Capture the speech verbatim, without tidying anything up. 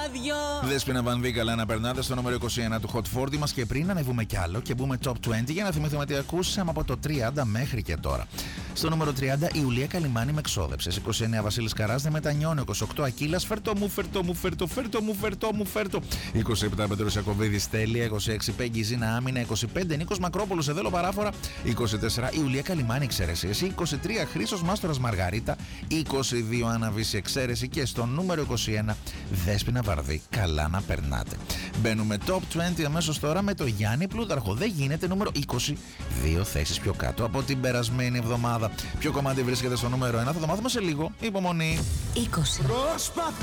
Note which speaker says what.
Speaker 1: δυο.
Speaker 2: Δέσποινα Βανδύ, καλά να περνάτε στο νούμερο είκοσι ένα του Hot σαράντα μας. Και πριν ανεβούμε κι άλλο και μπούμε top είκοσι για να θυμηθούμε τι ακούσαμε από το τριάντα μέχρι και τώρα. Στο νούμερο τριάντα η Ιουλία Καλιμάνη με εξόδεψες. είκοσι εννέα Βασίλης Καράς δεν μετανιώνει. είκοσι οκτώ Ακύλας φέρτο μου, φέρτο μου, φέρτο, φέρτο μου, φέρτο μου, φέρτο. είκοσι επτά Πέτρος Ιακωβίδης τέλεια. είκοσι έξι Πέγγι Ζήνα Άμυνα. είκοσι πέντε Νίκος Μακρόπουλος σε δέλο παράφορα. είκοσι τέσσερα Ιουλία Καλιμάνη εξαίρεση. είκοσι τρία Χρήστος Μάστορας Μαργαρίτα. είκοσι δύο Άννα Βύση εξαίρεση. Και στο νούμερο είκοσι ένα Δέσποινα Βαρδί, καλά να περνάτε. Μπαίνουμε top είκοσι αμέσως τώρα με το Γιάννη Πλούταρχο. Δεν γίνεται, νούμερο είκοσι, δύο θέσεις πιο κάτω από την περασμένη εβδομάδα. Ποιο κομμάτι βρίσκεται στο νούμερο ένα θα το μάθουμε σε λίγο. Υπομονή.
Speaker 1: είκοσι.